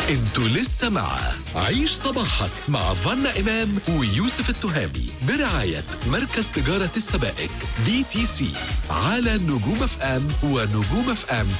انتوا لسه مع عيش صباحك مع فنا إمام ويوسف التهامي برعاية مركز تجارة السبائك BTC على نجوم اف ام ونجوم اف ام